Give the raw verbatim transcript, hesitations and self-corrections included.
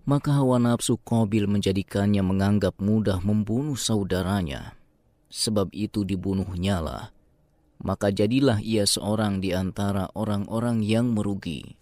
Maka hawa nafsu Qabil menjadikannya menganggap mudah membunuh saudaranya. Sebab itu dibunuhnyalah. Maka jadilah ia seorang di antara orang-orang yang merugi.